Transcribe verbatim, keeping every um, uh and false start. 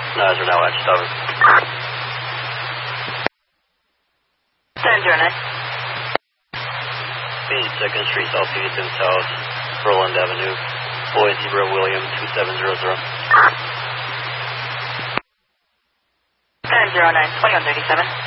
Nice, now watch, over. ten zero nine. B, second Street, South Peterson House, Roland Avenue, Boy Zebra William two seven zero zero. ten zero nine, twenty-one thirty-seven.